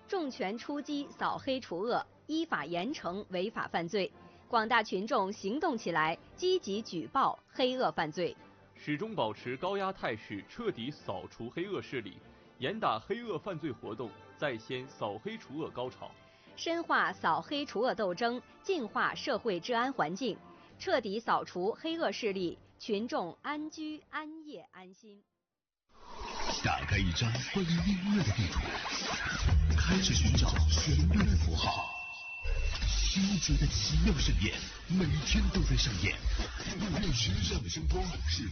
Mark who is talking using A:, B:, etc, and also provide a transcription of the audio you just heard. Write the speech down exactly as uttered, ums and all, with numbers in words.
A: 重拳出击，扫黑除恶，依法严惩违法犯罪。广大群众行动起来，积极举报黑恶犯罪，
B: 始终保持高压态势，彻底扫除黑恶势力，严打黑恶犯罪活动，再掀扫黑除恶高潮。
A: 深化扫黑除恶斗争，净化社会治安环境，彻底扫除黑恶势力，群众安居安业安心。
C: 打开一张关于音乐的地图，开始寻找旋律的符号。纠结的奇妙盛宴，每天都在上演。音乐时尚的声光是